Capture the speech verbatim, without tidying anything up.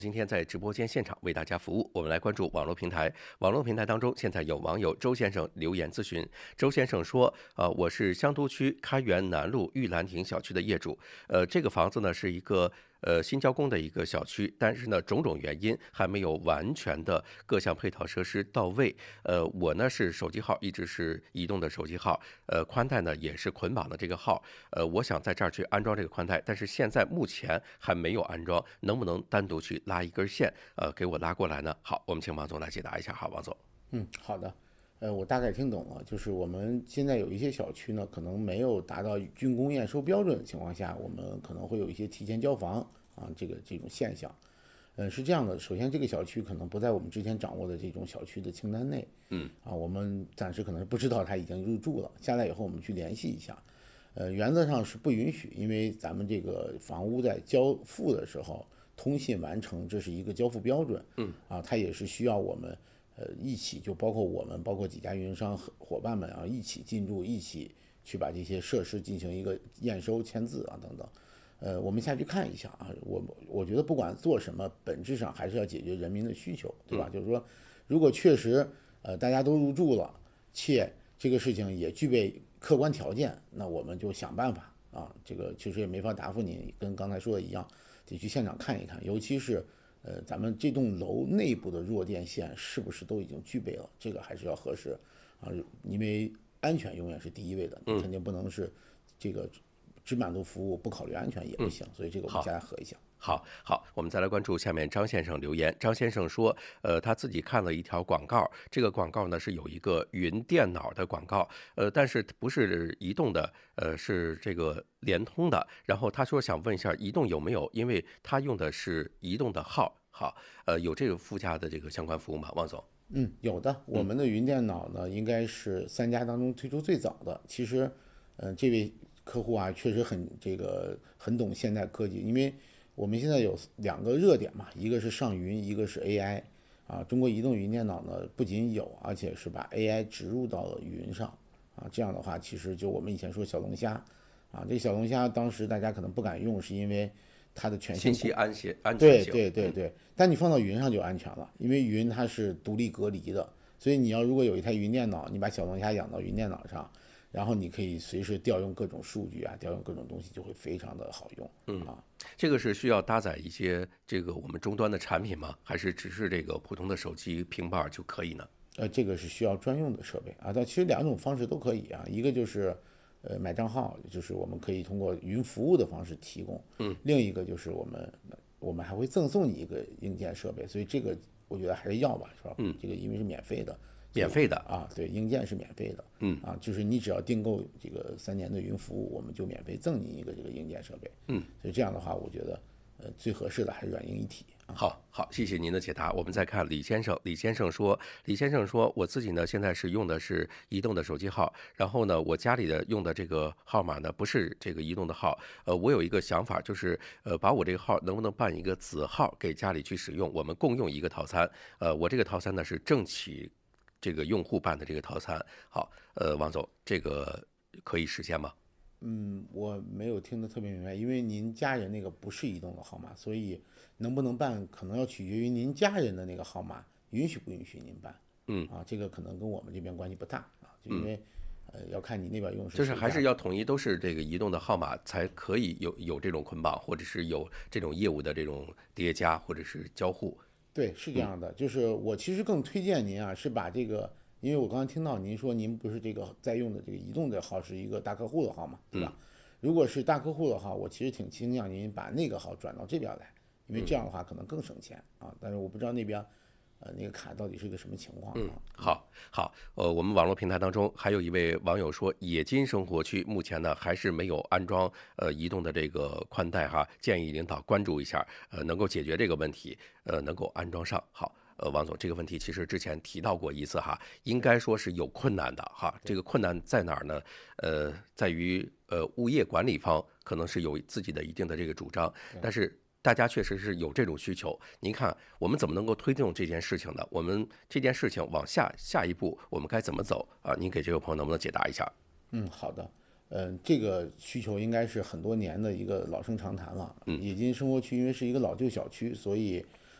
今天在直播间现场为大家服务，我们来关注网络平台。网络平台当中，现在有网友周先生留言咨询。周先生说：“呃，我是香都区开元南路玉兰亭小区的业主，呃，这个房子呢是一个呃新交工的一个小区，但是呢种种原因还没有完全的各项配套设施到位。呃，我呢是手机号一直是移动的手机号，呃，宽带呢也是捆绑的这个号，呃，我想在这儿去安装这个宽带，但是现在目前还没有安装，能不能单独去拉一根线，呃，给我拉过来呢？好，我们请王总来解答一下。好，王总。 嗯，好的，呃，我大概听懂了，就是我们现在有一些小区呢，可能没有达到竣工验收标准的情况下，我们可能会有一些提前交房啊，这个这种现象。嗯，是这样的，首先这个小区可能不在我们之前掌握的这种小区的清单内， 嗯， 啊，我们暂时可能是不知道他已经入住了，下来以后我们去联系一下。呃，原则上是不允许，因为咱们这个房屋在交付的时候，通信完成，这是一个交付标准， 嗯， 啊，它也是需要我们。呃，一起就包括我们，包括几家运营商伙伴们啊，一起进驻，一起去把这些设施进行一个验收、签字啊等等。呃，我们下去看一下啊，我我觉得不管做什么，本质上还是要解决人民的需求，对吧？ 嗯、 就是说，如果确实呃大家都入住了，且这个事情也具备客观条件，那我们就想办法啊。这个其实也没法答复您，跟刚才说的一样，得去现场看一看，尤其是。呃，咱们这栋楼内部的弱电线是不是都已经具备了？这个还是要核实啊，因为安全永远是第一位的，你肯定不能是这个只满足服务不考虑安全也不行，所以这个我们下来核一下。 好好，我们再来关注下面张先生留言。张先生说，呃，他自己看了一条广告，这个广告呢是有一个云电脑的广告，呃，但是不是移动的，呃，是这个联通的。然后他说想问一下，移动有没有？因为他用的是移动的号，好，呃，有这个附加的这个相关服务吗？王总？ 嗯，有的。我们的云电脑呢，应该是三家当中推出最早的。其实，嗯、呃，这位客户啊，确实很这个很懂现代科技，因为我们现在有两个热点嘛，一个是上云，一个是 A I。啊，中国移动云电脑呢，不仅有，而且是把 A I 植入到了云上。啊，这样的话，其实就我们以前说小龙虾，啊，这小龙虾当时大家可能不敢用，是因为它的权限信息安全安全对性。 对对对，但你放到云上就安全了，因为云它是独立隔离的，所以你要如果有一台云电脑，你把小龙虾养到云电脑上，然后你可以随时调用各种数据啊，调用各种东西，就会非常的好用。 嗯啊， 这个是需要搭载一些这个我们终端的产品吗？还是只是这个普通的手机、平板就可以呢？ 呃，这个是需要专用的设备啊，但其实两种方式都可以啊，一个就是呃买账号，就是我们可以通过云服务的方式提供， 嗯， 另一个就是我们我们还会赠送你一个硬件设备，所以这个我觉得还是要吧，是吧？ 嗯， 这个因为是免费的， 免费的啊，对，硬件是免费的， 嗯啊，就是你只要订购这个三年的云服务，我们就免费赠你一个这个硬件设备， 嗯， 所以这样的话，我觉得呃最合适的还是软硬一体。 好好，谢谢您的解答。我们再看李先生，李先生说，李先生说，我自己呢现在是用的是移动的手机号，然后呢，我家里的用的这个号码呢不是这个移动的号，呃，我有一个想法，就是呃，把我这个号能不能办一个子号给家里去使用，我们共用一个套餐，呃，我这个套餐呢是政企这个用户办的这个套餐。好，呃，王总，这个可以实现吗？ 嗯，我没有听得特别明白，因为您家人那个不是移动的号码，所以能不能办可能要取决于您家人的那个号码允许不允许您办。 嗯啊，这个可能跟我们这边关系不大啊，就因为、呃要看你那边用是就是谁家还是要统一都是这个移动的号码才可以有有这种捆绑，或者是有这种业务的这种叠加或者是交互。 对，是这样的，就是我其实更推荐您啊，是把这个，因为我刚刚听到您说您不是这个在用的这个移动的号是一个大客户的号嘛，对吧？如果是大客户的号，我其实挺倾向您把那个号转到这边来，因为这样的话可能更省钱啊。但是我不知道那边，呃，那个卡到底是个什么情况嗯， 啊？ 好，好，呃，我们网络平台当中还有一位网友说，冶金生活区目前呢还是没有安装呃移动的这个宽带哈，建议领导关注一下，呃，能够解决这个问题，呃，能够安装上。好，呃，王总，这个问题其实之前提到过一次哈，应该说是有困难的哈，这个困难在哪儿呢？呃，在于呃物业管理方可能是有自己的一定的这个主张，但是。大家确实是有这种需求，您看我们怎么能够推动这件事情呢？我们这件事情往下下一步我们该怎么走啊？您给这位朋友能不能解答一下？ 嗯，好的。嗯，这个需求应该是很多年的一个老生常谈了。 嗯， 冶金生活区因为是一个老旧小区，所以